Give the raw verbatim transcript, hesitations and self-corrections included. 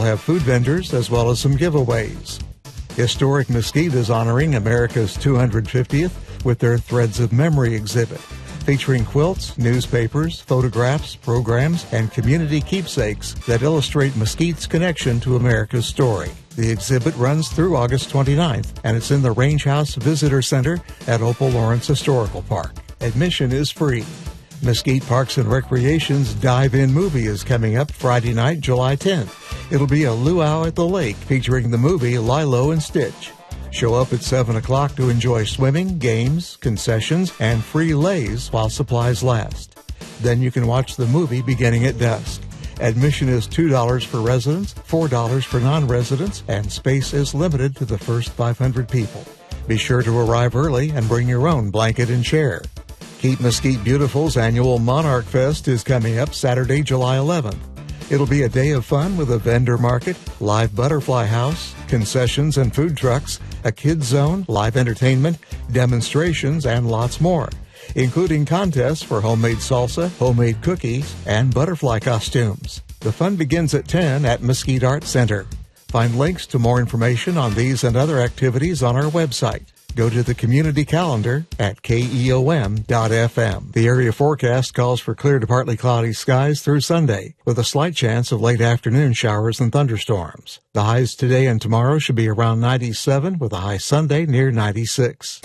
have food vendors as well as some giveaways. Historic Mesquite is honoring America's two hundred fiftieth with their Threads of Memory exhibit, featuring quilts, newspapers, photographs, programs, and community keepsakes that illustrate Mesquite's connection to America's story. The exhibit runs through August twenty-ninth, and it's in the Range House Visitor Center at Opal Lawrence Historical Park. Admission is free. Mesquite Parks and Recreation's Dive-In movie is coming up Friday night, July tenth. It'll be a luau at the lake featuring the movie Lilo and Stitch. Show up at seven o'clock to enjoy swimming, games, concessions, and free lays while supplies last. Then you can watch the movie beginning at dusk. Admission is two dollars for residents, four dollars for non-residents, and space is limited to the first five hundred people. Be sure to arrive early and bring your own blanket and chair. Keep Mesquite Beautiful's annual Monarch Fest is coming up Saturday, July eleventh. It'll be a day of fun with a vendor market, live butterfly house, concessions and food trucks, a kids zone, live entertainment, demonstrations, and lots more, including contests for homemade salsa, homemade cookies, and butterfly costumes. The fun begins at ten at Mesquite Arts Center. Find links to more information on these and other activities on our website. Go to the community calendar at K E O M dot F M. The area forecast calls for clear to partly cloudy skies through Sunday, with a slight chance of late afternoon showers and thunderstorms. The highs today and tomorrow should be around ninety-seven, with a high Sunday near ninety-six.